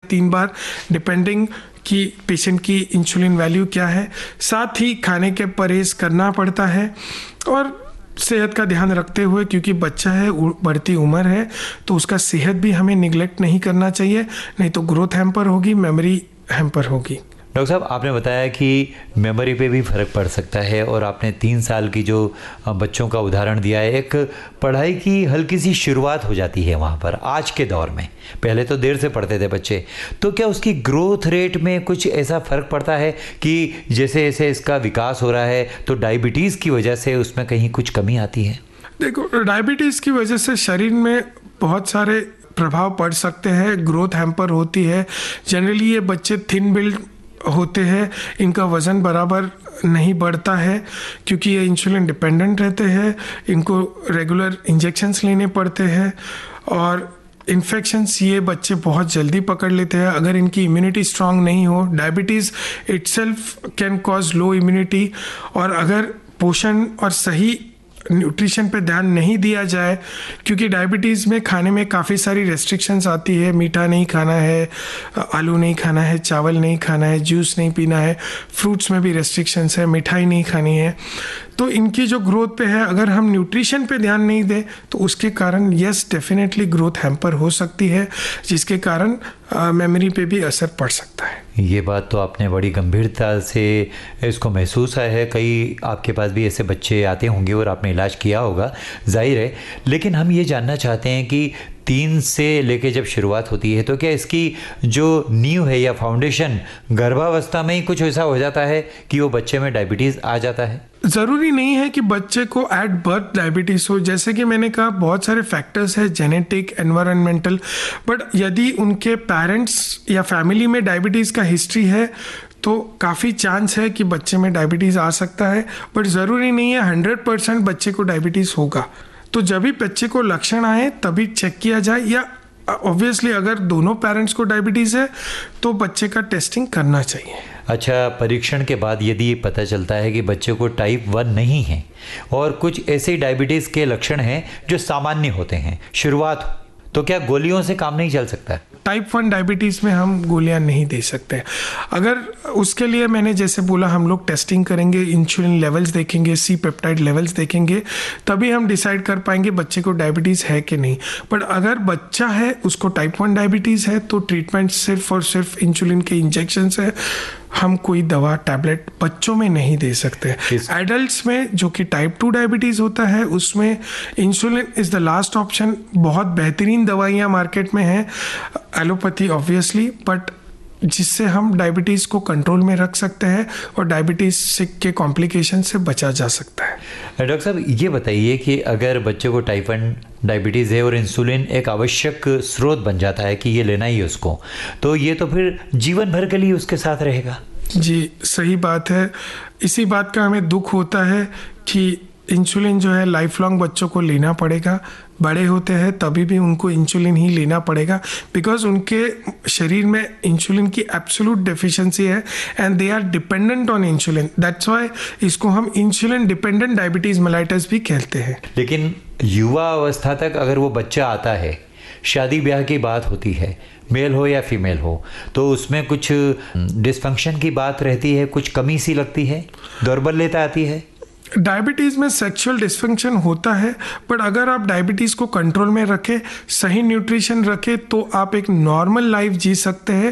3 बार, depending कि patient की insulin value क्या है। साथ ही खाने के परहेज करना पड़ता है और सेहत का ध्यान रखते हुए, क्योंकि बच्चा है, बढ़ती उम्र है, तो उसका सेहत भी हमें निगलेक्ट नहीं करना चाहिए, नहीं तो ग्रोथ हैम्पर होगी, मेमोरी हैम्पर होगी। डॉक्टर साहब, आपने बताया कि मेमोरी पे भी फ़र्क पड़ सकता है और आपने 3 साल की जो बच्चों का उदाहरण दिया है, एक पढ़ाई की हल्की सी शुरुआत हो जाती है वहाँ पर आज के दौर में। पहले तो देर से पढ़ते थे बच्चे, तो क्या उसकी ग्रोथ रेट में कुछ ऐसा फ़र्क पड़ता है कि जैसे जैसे इसका विकास हो रहा है तो डायबिटीज़ की वजह से उसमें कहीं कुछ कमी आती है? देखो, डायबिटीज़ की वजह से शरीर में बहुत सारे प्रभाव पड़ सकते हैं, ग्रोथ हैम्पर होती है। जनरली ये बच्चे थिन बिल्ड होते हैं, इनका वज़न बराबर नहीं बढ़ता है क्योंकि ये इंसुलिन डिपेंडेंट रहते हैं, इनको रेगुलर इंजेक्शंस लेने पड़ते हैं और इन्फेक्शंस ये बच्चे बहुत जल्दी पकड़ लेते हैं अगर इनकी इम्यूनिटी स्ट्रांग नहीं हो। Diabetes itself can cause low immunity, और अगर पोषण और सही न्यूट्रिशन पे ध्यान नहीं दिया जाए, क्योंकि डायबिटीज़ में खाने में काफ़ी सारी रेस्ट्रिक्शंस आती है, मीठा नहीं खाना है, आलू नहीं खाना है, चावल नहीं खाना है, जूस नहीं पीना है, फ्रूट्स में भी रेस्ट्रिक्शंस है, मिठाई नहीं खानी है, तो इनकी जो ग्रोथ पे है, अगर हम न्यूट्रिशन पे ध्यान नहीं दें तो उसके कारण यस डेफिनेटली ग्रोथ हैम्पर हो सकती है, जिसके कारण मेमोरी पे भी असर पड़ सकता है। ये बात तो आपने बड़ी गंभीरता से इसको महसूस है। कई आपके पास भी ऐसे बच्चे आते होंगे और आपने इलाज किया होगा, जाहिर है। लेकिन हम ये जानना चाहते हैं कि 3 से लेके जब शुरुआत होती है तो क्या इसकी जो नींव है या फाउंडेशन गर्भावस्था में ही कुछ ऐसा हो जाता है कि वो बच्चे में डायबिटीज़ आ जाता है? ज़रूरी नहीं है कि बच्चे को एट बर्थ डायबिटीज़ हो। जैसे कि मैंने कहा, बहुत सारे फैक्टर्स हैं, जेनेटिक, एनवायरनमेंटल, बट यदि उनके पेरेंट्स या फैमिली में डायबिटीज़ का हिस्ट्री है तो काफ़ी चांस है कि बच्चे में डायबिटीज़ आ सकता है, बट ज़रूरी नहीं है 100% बच्चे को डायबिटीज़ होगा। तो जब भी बच्चे को लक्षण आए तभी चेक किया जाए, या ऑब्वियसली अगर दोनों पेरेंट्स को डायबिटीज़ है तो बच्चे का टेस्टिंग करना चाहिए। अच्छा, परीक्षण के बाद यदि ये पता चलता है कि बच्चे को टाइप 1 नहीं है और कुछ ऐसे डायबिटीज़ के लक्षण हैं जो सामान्य होते हैं, शुरुआत, तो क्या गोलियों से काम नहीं चल सकता है? टाइप 1 डायबिटीज़ में हम गोलियां नहीं दे सकते। अगर उसके लिए मैंने जैसे बोला, हम लोग टेस्टिंग करेंगे, इंसुलिन लेवल्स देखेंगे, सी पेप्टाइड लेवल्स देखेंगे, तभी हम डिसाइड कर पाएंगे बच्चे को डायबिटीज़ है कि नहीं। बट अगर बच्चा है, उसको टाइप 1 डायबिटीज़ है, तो ट्रीटमेंट सिर्फ और सिर्फ इंसुलिन के इंजेक्शन है, हम कोई दवा टैबलेट बच्चों में नहीं दे सकते। एडल्ट्स में जो कि टाइप 2 डायबिटीज़ होता है, उसमें insulin is the last option. बहुत बेहतरीन दवाइयाँ मार्केट में हैं, एलोपैथी ऑब्वियसली, बट जिससे हम डायबिटीज़ को कंट्रोल में रख सकते हैं और डायबिटीज़ के कॉम्प्लिकेशन से बचा जा सकता है। डॉक्टर साहब, ये बताइए कि अगर बच्चे को टाइप 1 डायबिटीज़ है और इंसुलिन एक आवश्यक स्रोत बन जाता है कि ये लेना ही है उसको, तो ये तो फिर जीवन भर के लिए उसके साथ रहेगा? जी, सही बात है। इसी बात का हमें दुख होता है कि इंसुलिन जो है लाइफ लॉन्ग बच्चों को लेना पड़ेगा। बड़े होते हैं तभी भी उनको इंसुलिन ही लेना पड़ेगा, बिकॉज उनके शरीर में इंसुलिन की एब्सोल्यूट डेफिशिएंसी है and they are dependent on insulin. That's why इसको हम इंसुलिन डिपेंडेंट डायबिटीज़ मेलाइटस भी कहते हैं। लेकिन युवा अवस्था तक अगर वो बच्चा आता है, शादी ब्याह की बात होती है, मेल हो या फीमेल हो, तो उसमें कुछ डिसफंक्शन की बात रहती है, कुछ कमी सी लगती है, दौर्बल्यता आती है। डायबिटीज़ में सेक्सुअल डिस्फंक्शन होता है, बट अगर आप डायबिटीज़ को कंट्रोल में रखें, सही न्यूट्रिशन रखें, तो आप एक नॉर्मल लाइफ जी सकते हैं।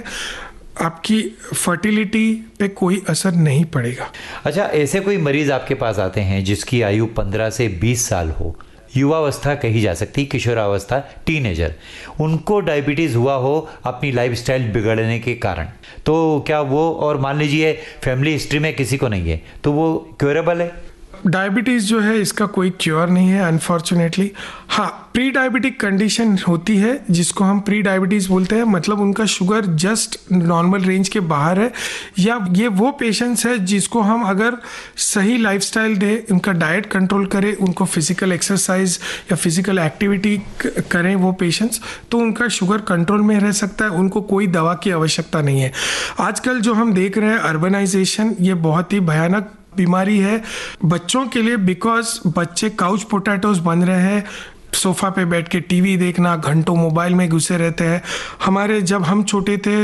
आपकी फर्टिलिटी पे कोई असर नहीं पड़ेगा। अच्छा, ऐसे कोई मरीज़ आपके पास आते हैं जिसकी आयु 15 से 20 साल हो, युवावस्था कही जा सकती, किशोरावस्था, टीनेजर, उनको डायबिटीज़ हुआ हो अपनी लाइफस्टाइल बिगड़ने के कारण, तो क्या वो, और मान लीजिए फैमिली हिस्ट्री में किसी को नहीं है, तो वो क्योरेबल है? डायबिटीज़ जो है इसका कोई क्योर नहीं है अनफॉर्चुनेटली। हाँ, प्री डायबिटिक कंडीशन होती है जिसको हम प्री डायबिटीज़ बोलते हैं, मतलब उनका शुगर जस्ट नॉर्मल रेंज के बाहर है, या ये वो पेशेंट्स है जिसको हम अगर सही लाइफस्टाइल दें, उनका डाइट कंट्रोल करें, उनको फिजिकल एक्सरसाइज या फिजिकल एक्टिविटी करें वो पेशेंट्स, तो उनका शुगर कंट्रोल में रह सकता है, उनको कोई दवा की आवश्यकता नहीं है। आजकल जो हम देख रहे हैं अर्बनाइजेशन, ये बहुत ही भयानक बीमारी है बच्चों के लिए, बिकॉज बच्चे काउच पोटैटोज बन रहे हैं, सोफा पे बैठ के टीवी देखना, घंटों मोबाइल में घुसे रहते हैं। हमारे जब हम छोटे थे